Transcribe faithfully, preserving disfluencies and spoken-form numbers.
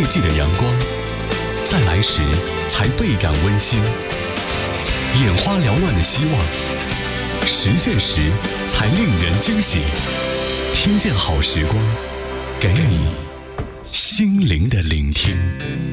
际的阳光，在来时才倍感温馨。眼花缭乱的希望，实现时才令人惊喜。听见好时光，给你心灵的聆听。